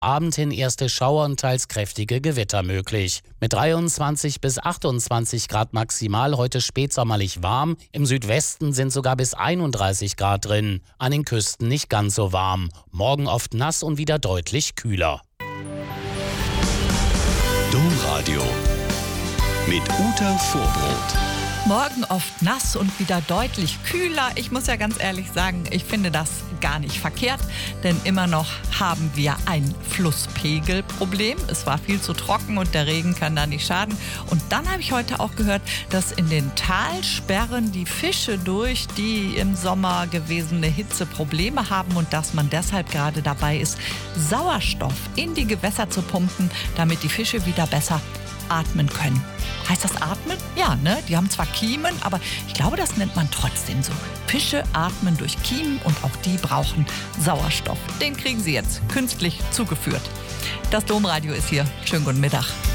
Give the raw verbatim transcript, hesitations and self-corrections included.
Abend hin erste Schauer und teils kräftige Gewitter möglich. Mit dreiundzwanzig bis achtundzwanzig Grad maximal heute spätsommerlich warm. Im Südwesten sind sogar bis einunddreißig Grad drin. An den Küsten nicht ganz so warm. Morgen oft nass und wieder deutlich kühler. Domradio mit Uta Vorbrot. Morgen oft nass und wieder deutlich kühler. Ich muss ja ganz ehrlich sagen, ich finde das gar nicht verkehrt, denn immer noch haben wir ein Flusspegelproblem. Es war viel zu trocken und der Regen kann da nicht schaden. Und dann habe ich heute auch gehört, dass in den Talsperren die Fische durch die im Sommer gewesene Hitze Probleme haben und dass man deshalb gerade dabei ist, Sauerstoff in die Gewässer zu pumpen, damit die Fische wieder besser atmen können. Heißt das atmen? Ja, ne? Die haben zwar Kiemen, aber ich glaube, das nennt man trotzdem so. Fische atmen durch Kiemen und auch die brauchen Sauerstoff. Den kriegen sie jetzt künstlich zugeführt. Das Domradio ist hier. Schönen guten Mittag.